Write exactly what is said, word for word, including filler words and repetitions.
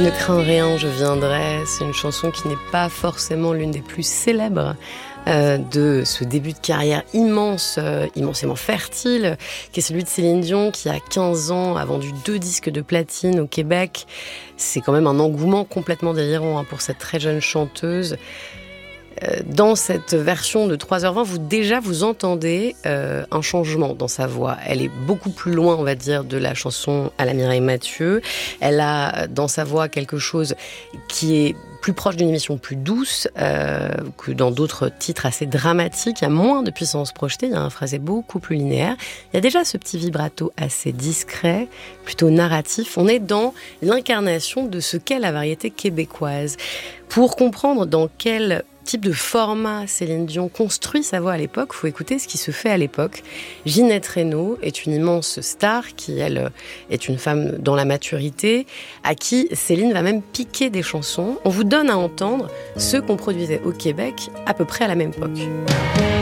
Ne crains rien, je viendrai. C'est une chanson qui n'est pas forcément l'une des plus célèbres euh, de ce début de carrière immense, euh, immensément fertile, qui est celui de Céline Dion, qui à quinze ans a vendu deux disques de platine au Québec. C'est quand même un engouement complètement délirant hein, pour cette très jeune chanteuse. Dans cette version de trois heures vingt, vous déjà vous entendez euh, un changement dans sa voix. Elle est beaucoup plus loin, on va dire, de la chanson à la Mireille Mathieu. Elle a dans sa voix quelque chose qui est plus proche d'une émission plus douce euh, que dans d'autres titres assez dramatiques. Il y a moins de puissance projetée, il y a un phrasé beaucoup plus linéaire. Il y a déjà ce petit vibrato assez discret, plutôt narratif. On est dans l'incarnation de ce qu'est la variété québécoise. Pour comprendre dans quel type de format Céline Dion construit sa voix à l'époque, il faut écouter ce qui se fait à l'époque. Ginette Renaud est une immense star qui, elle, est une femme dans la maturité, à qui Céline va même piquer des chansons. On vous donne à entendre ce qu'on produisait au Québec à peu près à la même époque.